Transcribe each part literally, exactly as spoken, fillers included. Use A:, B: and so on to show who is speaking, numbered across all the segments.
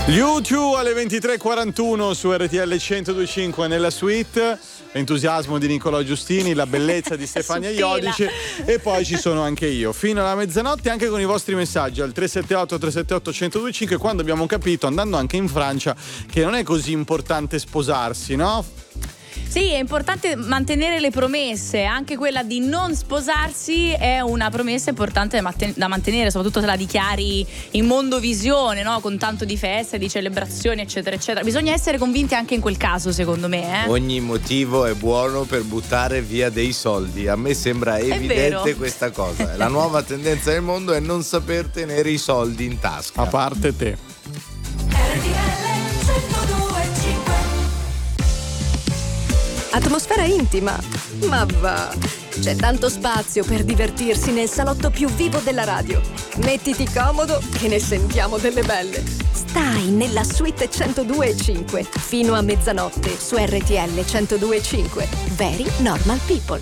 A: U due alle ventitré e quarantuno su R T L centodue e cinque nella suite. L'entusiasmo di Nicolò Giustini, la bellezza di Stefania Iodice e poi ci sono anche io fino alla mezzanotte, anche con i vostri messaggi al tre sette otto tre sette otto uno zero due cinque, quando abbiamo capito, andando anche in Francia, che non è così importante sposarsi, no?
B: Sì, è importante mantenere le promesse, anche quella di non sposarsi è una promessa importante da mantenere, soprattutto se la dichiari in mondovisione, no? Con tanto di feste, di celebrazioni, eccetera, eccetera. Bisogna essere convinti anche in quel caso, secondo me. Eh?
C: Ogni motivo è buono per buttare via dei soldi. A me sembra evidente questa cosa. La nuova tendenza del mondo è non saper tenere i soldi in tasca.
A: A parte te.
D: Atmosfera intima, ma va, c'è tanto spazio per divertirsi nel salotto più vivo della radio. Mettiti comodo che ne sentiamo delle belle. Stai nella suite centodue e cinque fino a mezzanotte su R T L centodue e cinque. Very Normal People.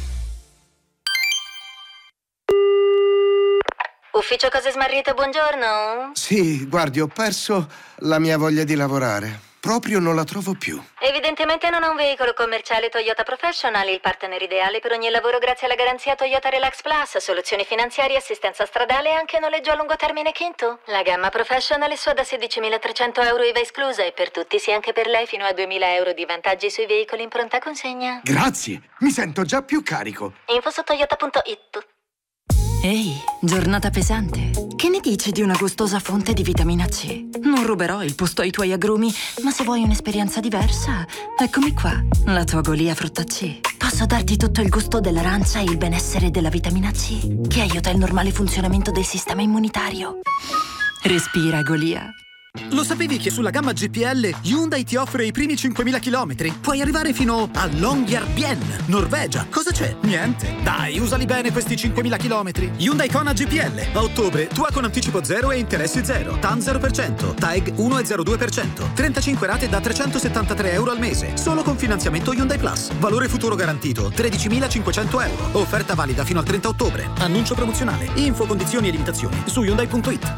E: Ufficio Cose Smarrite, buongiorno.
F: Sì, guardi, ho perso la mia voglia di lavorare. Proprio non la trovo più.
E: Evidentemente non ha un veicolo commerciale Toyota Professional, il partner ideale per ogni lavoro grazie alla garanzia Toyota Relax Plus, soluzioni finanziarie, assistenza stradale e anche noleggio a lungo termine Kinto. La gamma Professional è sua da sedicimilatrecento euro I V A esclusa e per tutti, sì anche per lei, fino a duemila euro di vantaggi sui veicoli in pronta consegna.
F: Grazie, mi sento già più carico.
E: Info su toyota punto it.
G: Ehi, giornata pesante. Che ne dici di una gustosa fonte di vitamina C? Non ruberò il posto ai tuoi agrumi, ma se vuoi un'esperienza diversa, eccomi qua, la tua Golia frutta C. Posso darti tutto il gusto dell'arancia e il benessere della vitamina C, che aiuta il normale funzionamento del sistema immunitario. Respira, Golia.
H: Lo sapevi che sulla gamma G P L Hyundai ti offre i primi cinquemila chilometri? Puoi arrivare fino a Longyearbyen, Norvegia. Cosa c'è? Niente. Dai, usali bene questi cinquemila chilometri. Hyundai Kona G P L. A ottobre, tua con anticipo zero e interessi zero. T A N zero per cento. T A E G uno virgola zero due per cento. trentacinque rate da trecentosettantatré euro al mese. Solo con finanziamento Hyundai Plus. Valore futuro garantito tredicimilacinquecento euro. Offerta valida fino al trenta ottobre. Annuncio promozionale. Info, condizioni e limitazioni su Hyundai punto it.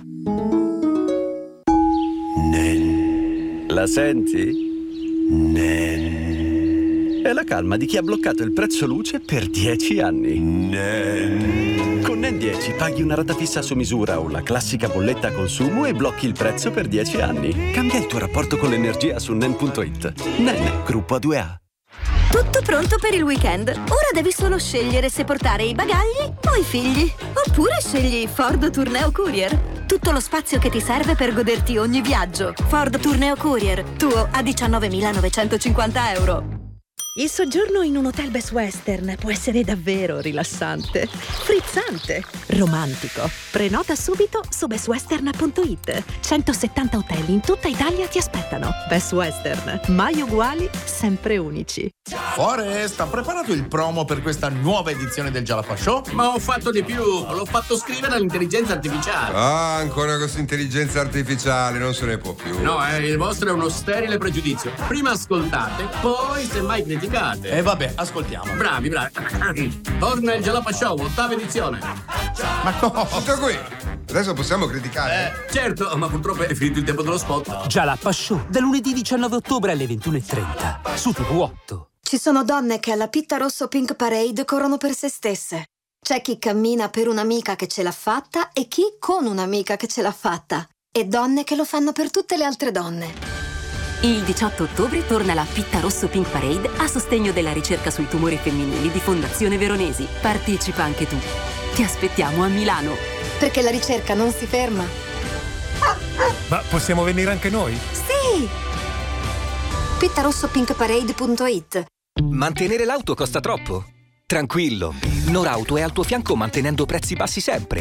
I: La senti?
F: Nen.
I: È la calma di chi ha bloccato il prezzo luce per dieci anni.
F: Nen.
I: Con Nen dieci paghi una rata fissa su misura o la classica bolletta a consumo e blocchi il prezzo per dieci anni. Cambia il tuo rapporto con l'energia su Nen punto it. Nen, gruppo A due A.
D: Tutto pronto per il weekend. Ora devi solo scegliere se portare i bagagli o i figli. Oppure scegli Ford Tourneo Courier. Tutto lo spazio che ti serve per goderti ogni viaggio. Ford Tourneo Courier, tuo a diciannovemilanovecentocinquanta euro.
J: Il soggiorno in un hotel Best Western può essere davvero rilassante, frizzante, romantico. Prenota subito su best western punto it. centosettanta hotel in tutta Italia ti aspettano. Best Western, mai uguali, sempre unici.
K: Forest, ha preparato il promo per questa nuova edizione del Jalapa Show?
L: Ma ho fatto di più, l'ho fatto scrivere all'intelligenza artificiale.
M: Ah, ancora questa intelligenza artificiale, non se ne può più.
L: No, eh, il vostro è uno sterile pregiudizio. Prima ascoltate, poi semmai criticate.
K: E eh vabbè, ascoltiamo.
L: Bravi, bravi. Torna il Jalapa Show, ottava edizione.
K: Ma cosa?
M: Tutto qui. Adesso possiamo criticare?
L: Eh, certo, ma purtroppo è finito il tempo dello spot.
N: Jalapa Show, da lunedì diciannove ottobre alle ventuno e trenta, su T V otto.
D: Ci sono donne che alla Pitta Rosso Pink Parade corrono per se stesse. C'è chi cammina per un'amica che ce l'ha fatta e chi con un'amica che ce l'ha fatta. E donne che lo fanno per tutte le altre donne.
G: Il diciotto ottobre torna la Pitta Rosso Pink Parade a sostegno della ricerca sui tumori femminili di Fondazione Veronesi. Partecipa anche tu. Ti aspettiamo a Milano.
D: Perché la ricerca non si ferma.
O: Ma possiamo venire anche noi?
D: Sì! pitta rosso pink parade punto it.
P: Mantenere l'auto costa troppo? Tranquillo, Norauto è al tuo fianco mantenendo prezzi bassi sempre.